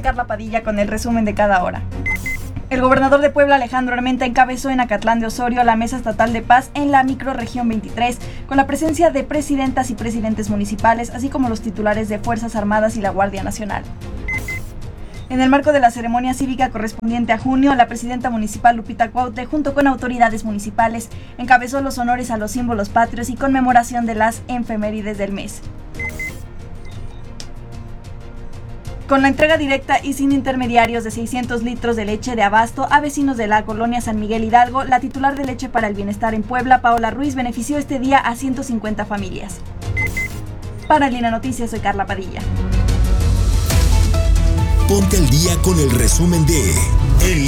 Carla Padilla con el resumen de cada hora. El gobernador de Puebla, Alejandro Armenta, encabezó en Acatlán de Osorio la Mesa Estatal de Paz en la Microrregión 23, con la presencia de presidentas y presidentes municipales, así como los titulares de Fuerzas Armadas y la Guardia Nacional. En el marco de la ceremonia cívica correspondiente a junio, la presidenta municipal Lupita Cuaute, junto con autoridades municipales, encabezó los honores a los símbolos patrios y conmemoración de las efemérides del mes. Con la entrega directa y sin intermediarios de 600 litros de leche de abasto a vecinos de la colonia San Miguel Hidalgo, la titular de Leche para el Bienestar en Puebla, Paola Ruiz, benefició este día a 150 familias. Para Lina Noticias, soy Carla Padilla. Ponte al día con el resumen de El